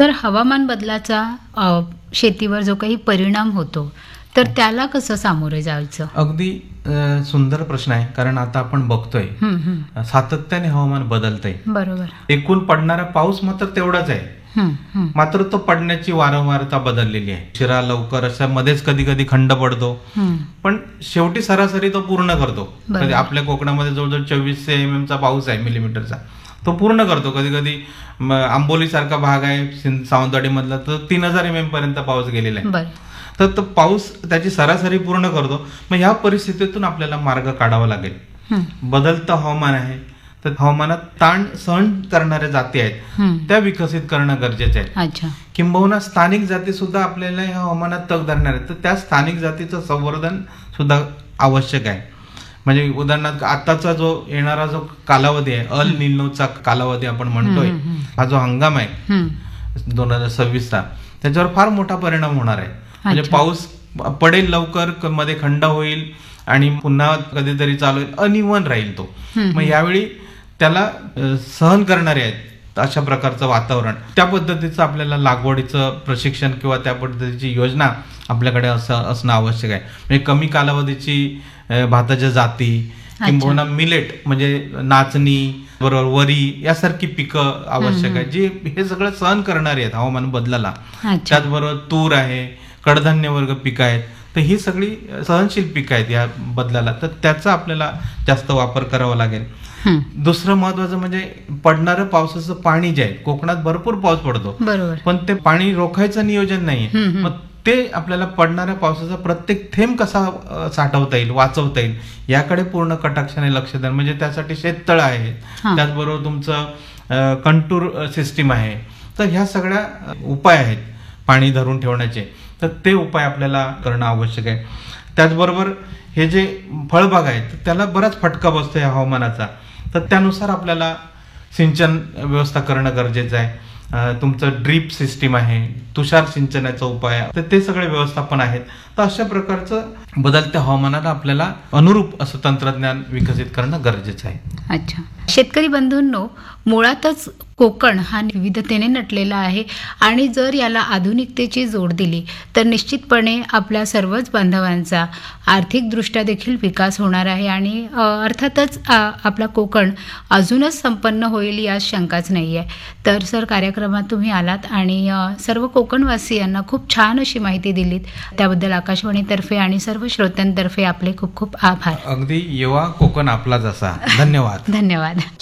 तर हवामान बदलाचा शेतीवर जो काही परिणाम होतो तर त्याला कसं सामोरे जायचं? अगदी सुंदर प्रश्न आहे. कारण आता आपण बघतोय सातत्याने हवामान बदलतंय. बरोबर. एकूण पडणारा पाऊस मात्र तेवढाच आहे, मात्र तो पडण्याची वारंवारता बदललेली आहे. उशिरा लवकर अशा मध्येच कधी कधी खंड पडतो, पण शेवटी सरासरी तो पूर्ण करतो. कधी आपल्या कोकणामध्ये जवळजवळ 2400 mm चा पाऊस आहे, मिलीमीटरचा, तो पूर्ण करतो. कधी कधी आंबोली सारखा भाग आहे सावंतवाडी मधला, तर 3000 mm पर्यंत पाऊस गेलेला आहे. तर तो पाऊस त्याची सरासरी पूर्ण करतो. मग ह्या परिस्थितीतून आपल्याला मार्ग काढावा लागेल. बदलतं हवामान आहे, तर हवामानात ताण सहन करणाऱ्या जाती आहेत त्या विकसित करणं गरजेचं आहे. किंबहुना स्थानिक जाती सुद्धा आपल्याला ह्या हवामानात तग धरणार आहेत, तर त्या स्थानिक जातीचं संवर्धन सुद्धा आवश्यक आहे. म्हणजे उदाहरणार्थ आताचा जो येणारा जो कालावधी आहे, अल निनोचा कालावधी आपण म्हणतोय, हा जो हंगाम आहे 2026चा, त्याच्यावर फार मोठा परिणाम होणार आहे. म्हणजे पाऊस पडेल लवकर, मध्ये खंड होईल आणि पुन्हा कधीतरी चालू होईल, अनिवन राहील तो. मग यावेळी त्याला सहन करणारे आहेत अशा प्रकारचं वातावरण, त्या पद्धतीचं आपल्याला लागवडीचं प्रशिक्षण किंवा त्या पद्धतीची योजना आपल्याकडे असणं आवश्यक आहे. म्हणजे कमी कालावधीची भाताच्या जाती किंवा मिलेट म्हणजे नाचणी बरोबर वरी यासारखी पिकं आवश्यक आहे, जी हे सगळं सहन करणारी आहेत हवामान बदलाला. त्याचबरोबर तूर आहे, कडधान्य वर्ग पिकं आहेत, तर ही सगळी सहनशील पिकं आहेत या बदलाला, तर त्याचा आपल्याला जास्त वापर करावा लागेल. दुसरं महत्वाचं म्हणजे पडणारं पावसाचं पाणी जे आहे, कोकणात भरपूर पाऊस पडतो, पण ते पाणी रोखायचं नियोजन नाहीये. मग ते आपल्याला पडणाऱ्या पावसाचा प्रत्येक थेंब कसा साठवता येईल, वाचवता येईल, याकडे पूर्ण कटाक्षाने लक्ष द्या. म्हणजे त्यासाठी शेततळ आहे, त्याचबरोबर तुमचं कंटूर सिस्टीम आहे, तर ह्या सगळ्या उपाय आहेत पाणी धरून ठेवण्याचे, तर ते उपाय आपल्याला करणं आवश्यक आहे. त्याचबरोबर हे जे फळबाग आहेत त्याला बराच फटका बसतो या हवामानाचा, तर त्यानुसार आपल्याला सिंचन व्यवस्था करणं गरजेचं आहे. तुमचं ड्रीप सिस्टीम आहे, तुषार सिंचनाचा उपाय, तर ते सगळे व्यवस्थापन आहेत. तर अशा प्रकारचं बदलत्या हवामानाला आपल्याला अनुरूप असं तंत्रज्ञान विकसित करणं गरजेचं आहे. अच्छा. शेतकरी बंधूंनो, मुळातच कोकण हा विविधतेने नटलेला आहे आणि जर याला आधुनिकतेची जोड दिली तर निश्चितपणे आपल्या सर्वच बांधवांचा आर्थिकदृष्ट्या देखील विकास होणार आहे आणि अर्थातच आपला कोकण अजूनच संपन्न होईल यात शंकाच नाही आहे. तर सर, कार्यक्रमात तुम्ही आलात आणि सर्व कोकणवासियांना खूप छान अशी माहिती दिलीत, त्याबद्दल आकाशवाणीतर्फे आणि सर्व श्रोत्यांतर्फे आपले खूप खूप आभार. अगदी येवा कोकण आपला जसा. धन्यवाद. धन्यवाद.